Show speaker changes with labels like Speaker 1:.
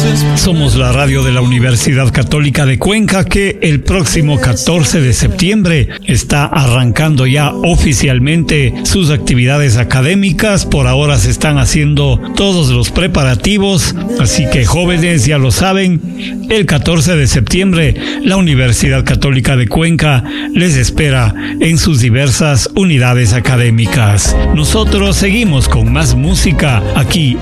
Speaker 1: Somos la radio de la Universidad Católica de Cuenca, que el próximo 14 de septiembre está arrancando ya oficialmente sus actividades académicas. Por ahora se están haciendo todos los preparativos, así que jóvenes ya lo saben, el 14 de septiembre la Universidad Católica de Cuenca les espera en sus diversas unidades académicas. Nosotros seguimos con más música aquí